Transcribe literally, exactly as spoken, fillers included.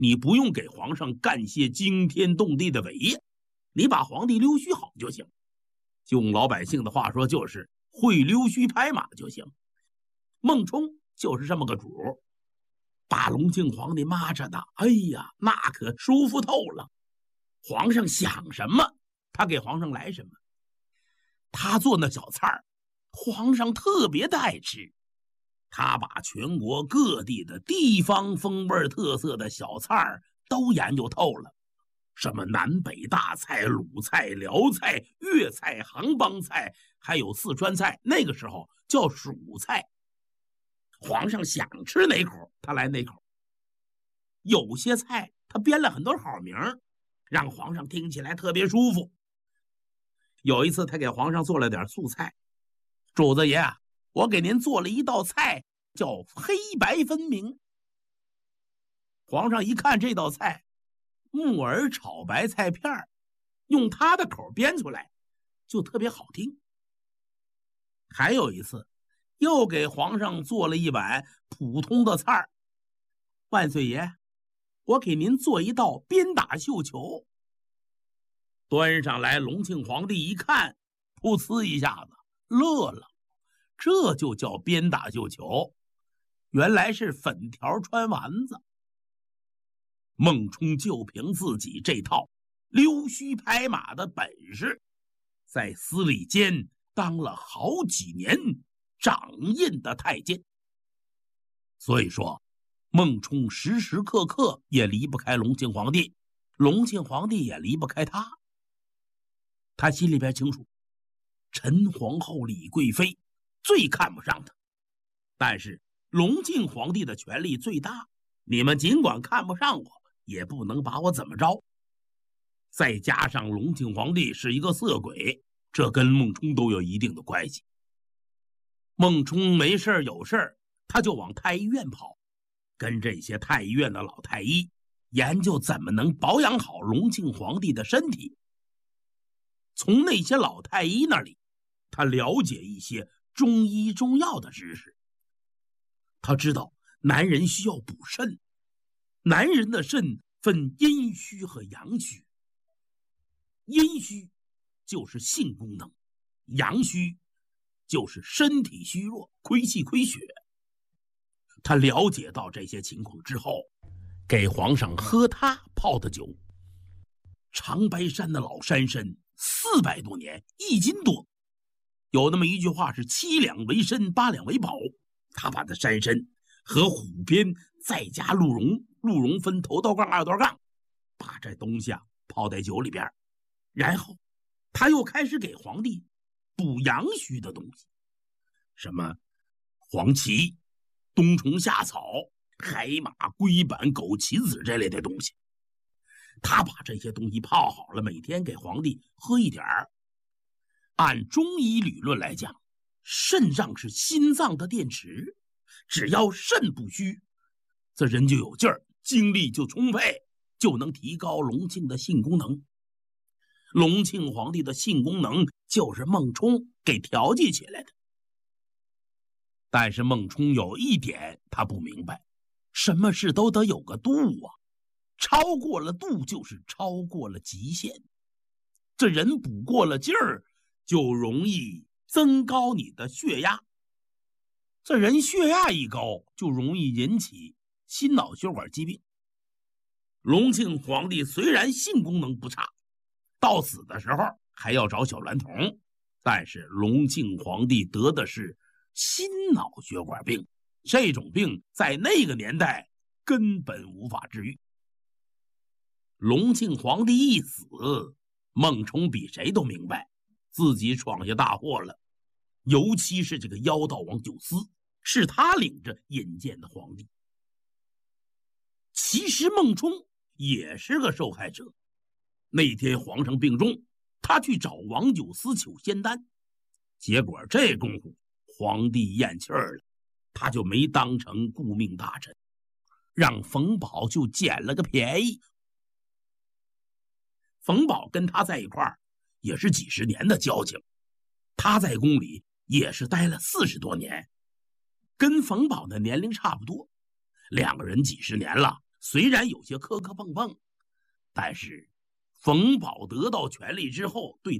你不用给皇上干些惊天动地的伟业，你把皇帝溜须好就行。用老百姓的话说，就是会溜须拍马就行。孟冲就是这么个主，把隆庆皇帝骂着的，哎呀，那可舒服透了。皇上想什么，他给皇上来什么。他做那小菜，皇上特别的爱吃。他把全国各地的地方风味特色的小菜都研究透了，什么南北大菜、鲁菜、辽菜、粤菜、杭帮菜，还有四川菜，那个时候叫蜀菜。皇上想吃哪口，他来哪口。有些菜他编了很多好名，让皇上听起来特别舒服。有一次他给皇上做了点素菜，主子爷啊，我给您做了一道菜，叫黑白分明。皇上一看这道菜，木耳炒白菜片，用他的口编出来，就特别好听。还有一次，又给皇上做了一碗普通的菜，万岁爷，我给您做一道鞭打绣球。端上来，隆庆皇帝一看，噗呲一下子乐了。这就叫鞭打绣球，原来是粉条穿丸子。孟冲就凭自己这套溜须拍马的本事，在司礼监当了好几年掌印的太监。所以说，孟冲时时刻刻也离不开隆庆皇帝，隆庆皇帝也离不开他。他心里边清楚，陈皇后李贵妃最看不上他，但是隆庆皇帝的权力最大，你们尽管看不上我，也不能把我怎么着。再加上隆庆皇帝是一个色鬼，这跟孟冲都有一定的关系。孟冲没事有事他就往太医院跑，跟这些太医院的老太医研究怎么能保养好隆庆皇帝的身体。从那些老太医那里，他了解一些中医中药的知识。他知道男人需要补肾，男人的肾分阴虚和阳虚。阴虚就是性功能，阳虚就是身体虚弱，亏气亏血。他了解到这些情况之后，给皇上喝他泡的酒。长白山的老山参四百多年，一斤多。有那么一句话是七两为参，八两为宝。他把这山参和虎鞭再加鹿茸，鹿茸分头道杠二道杠，把这东西啊泡在酒里边，然后他又开始给皇帝补阳虚的东西，什么黄芪、冬虫夏草、海马、龟板、枸杞子这类的东西。他把这些东西泡好了，每天给皇帝喝一点儿。按中医理论来讲，肾脏是心脏的电池，只要肾不虚，这人就有劲儿，精力就充沛，就能提高隆庆的性功能。隆庆皇帝的性功能就是孟冲给调节起来的。但是孟冲有一点他不明白，什么事都得有个度啊，超过了度就是超过了极限。这人补过了劲儿，就容易增高你的血压。这人血压一高，就容易引起心脑血管疾病。隆庆皇帝虽然性功能不差，到死的时候还要找小娈童，但是隆庆皇帝得的是心脑血管病，这种病在那个年代根本无法治愈。隆庆皇帝一死，孟冲比谁都明白自己闯下大祸了，尤其是这个妖道王九思，是他领着引荐的皇帝。其实孟冲也是个受害者。那天皇上病重，他去找王九思求仙丹，结果这功夫皇帝咽气儿了，他就没当成顾命大臣，让冯保就捡了个便宜。冯保跟他在一块儿也是几十年的交情，他在宫里也是待了四十多年，跟冯保的年龄差不多，两个人几十年了， 虽然有些磕磕碰碰，但是冯保得到权力之后，对